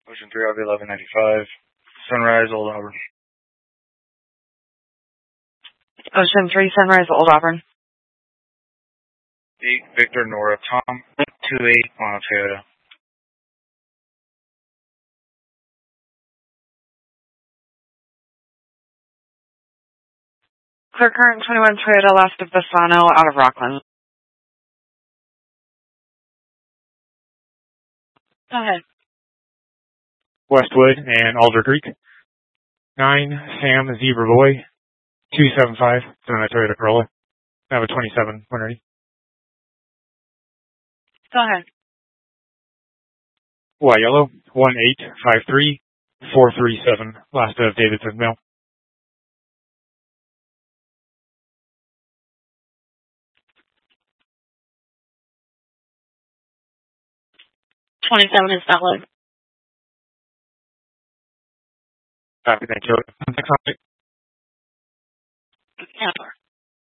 Ocean 3, RV 1195. Sunrise, Old Auburn. Ocean 3, Sunrise, Old Auburn. 8, Victor, Nora, Tom, 28 on a Toyota. Clear current 21 Toyota left of Bassano out of Rockland. Go ahead. Westwood and Alder Creek. 9, Sam, Zebra Boy. 275, on a Toyota Corolla. I have a 27 when ready. Go ahead. White Yellow. 1853 437, last of Davidson Mill. 27 is valid. Copy, thank you. Next topic. Yeah.